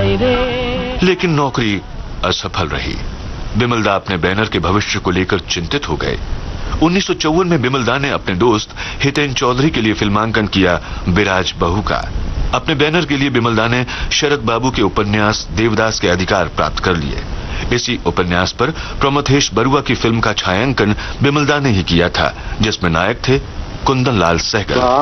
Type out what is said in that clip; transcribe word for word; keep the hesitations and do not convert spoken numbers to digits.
लेकिन नौकरी असफल रही। बिमलदा अपने बैनर के भविष्य को लेकर चिंतित हो गए। उन्नीस सौ चौवन में बिमलदा ने अपने दोस्त हितेन चौधरी के लिए फिल्मांकन किया विराज बहू का। अपने बैनर के लिए बिमलदा ने शरद बाबू के उपन्यास देवदास के अधिकार प्राप्त कर लिए। इसी उपन्यास पर प्रमथेश बरुआ की फिल्म का छायांकन बिमलदा ने ही किया था, जिसमें नायक थे कुंदन लाल सहगल।